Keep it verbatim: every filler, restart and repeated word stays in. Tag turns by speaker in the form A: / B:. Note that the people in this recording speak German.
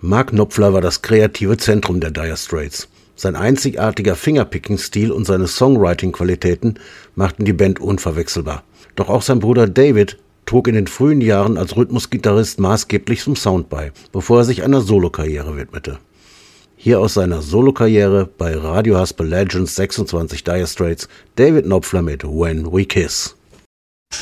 A: Mark Knopfler war das kreative Zentrum der Dire Straits. Sein einzigartiger Fingerpicking-Stil und seine Songwriting-Qualitäten machten die Band unverwechselbar. Doch auch sein Bruder David trug in den frühen Jahren als Rhythmusgitarrist maßgeblich zum Sound bei, bevor er sich einer Solokarriere widmete. Hier aus seiner Solokarriere bei Radio Haspel Legends sechsundzwanzig Dire Straits David Knopfler mit When We Kiss.